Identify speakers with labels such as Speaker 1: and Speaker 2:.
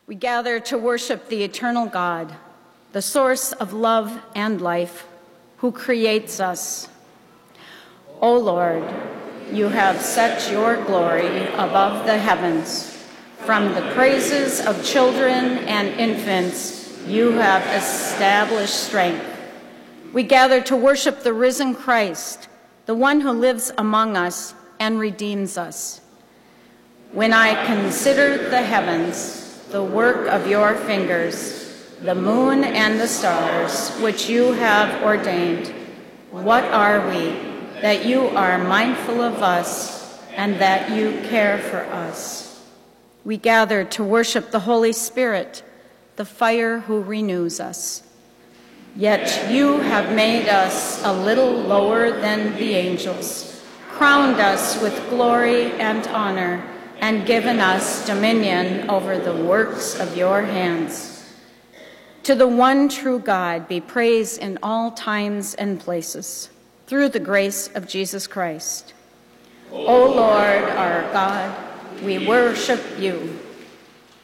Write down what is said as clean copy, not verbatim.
Speaker 1: We gather to worship the eternal God, the source of love and life, who creates us. O Lord, you have set your glory above the heavens. From the praises of children and infants, you have established strength. We gather to worship the risen Christ, the one who lives among us and redeems us. When I consider the heavens, the work of your fingers, the moon and the stars, which you have ordained, what are we that you are mindful of us and that you care for us? We gather to worship the Holy Spirit, the fire who renews us. Yet you have made us a little lower than the angels, crowned us with glory and honor, and given us dominion over the works of your hands. To the one true God be praise in all times and places, through the grace of Jesus Christ. O Lord, our God, we worship you.